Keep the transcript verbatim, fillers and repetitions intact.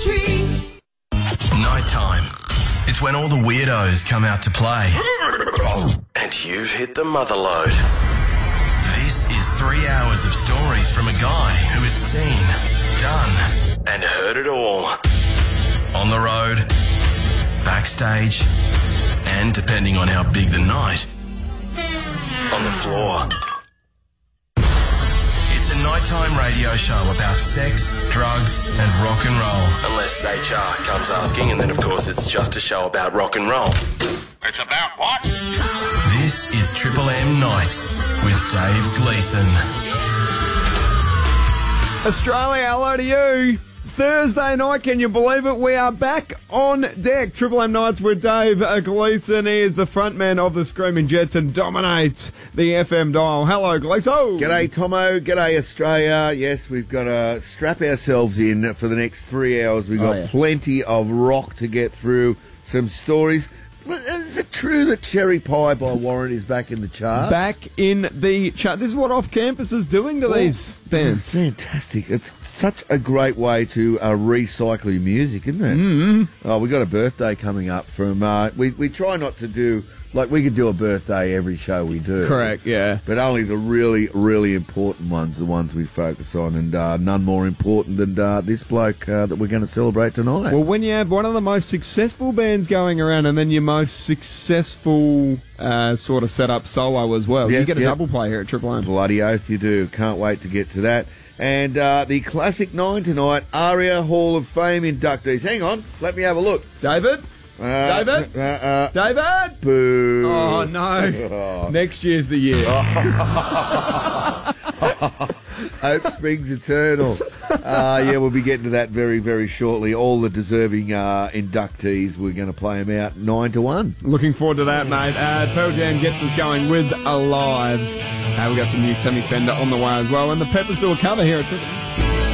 Country. Nighttime. It's when all the weirdos come out to play. And you've hit the mother load. This is three hours of stories from a guy who has seen, done, and heard it all. On the road, backstage, and depending on how big the night, on the floor. It's a nighttime radio show about sex, drugs, and rock and roll. Unless H R comes asking, and then of course it's just a show about rock and roll. It's about what? This is Triple M Nights with Dave Gleeson. Australia, hello to you. Thursday night, can you believe it? We are back on deck. Triple M Nights with Dave Gleeson. He is the frontman of the Screaming Jets and dominates the F M dial. Hello, Gleeson. G'day, Tomo. G'day, Australia. Yes, we've got to strap ourselves in for the next three hours. We've got Oh, yeah. plenty of rock to get through, some stories. But is it true that Cherry Pie by Warren is back in the charts? Back in the chat. This is what Off Campus is doing to these bands. Fantastic. It's such a great way to uh, recycle your music, isn't it? Mm-hmm. Oh, we got a birthday coming up from... Uh, we, we try not to do... Like, we could do a birthday every show we do. Correct, yeah. But only the really, really important ones, the ones we focus on, and uh, none more important than uh, this bloke uh, that we're going to celebrate tonight. Well, when you have one of the most successful bands going around and then your most successful uh, sort of set-up solo as well, Yep, you get a yep. double play here at Triple M. Bloody oath you do. Can't wait to get to that. And uh, the Classic Nine tonight, ARIA Hall of Fame inductees. Hang on, let me have a look. David? Uh, David? Uh, uh, David? boo. Oh, no. Oh. Next year's the year. Hope springs eternal. Uh, yeah, we'll be getting to that very, very shortly. All the deserving uh, inductees, we're going to play them out nine to one. Looking forward to that, mate. Uh, Pearl Jam gets us going with Alive. Uh, we got some new Semi Fender on the way as well, and the Peppers do a cover here at Triple M.